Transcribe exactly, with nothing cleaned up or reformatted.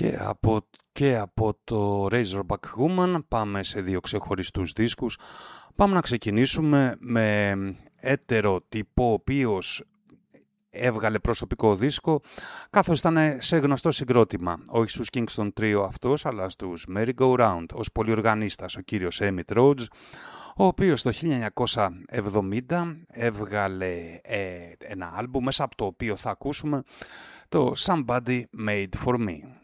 Και από, και από το Razorback Woman πάμε σε δύο ξεχωριστούς δίσκους. Πάμε να ξεκινήσουμε με έτερο τύπο, ο οποίος έβγαλε προσωπικό δίσκο καθώς ήταν σε γνωστό συγκρότημα. Όχι στους Kingston Trio αυτός, αλλά στους Merry Go Round, ως πολυοργανίστας ο κύριος Emmett Rhodes, ο οποίος το χίλια εννιακόσια εβδομήντα έβγαλε ε, ένα άλμπου μέσα από το οποίο θα ακούσουμε το Somebody Made For Me.